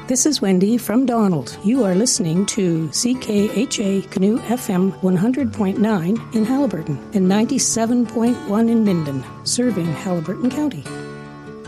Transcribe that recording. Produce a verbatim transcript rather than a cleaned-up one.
This is Wendy from Donald. You are listening to C K H A Canoe F M one hundred point nine in Haliburton and ninety-seven point one in Minden, serving Haliburton County.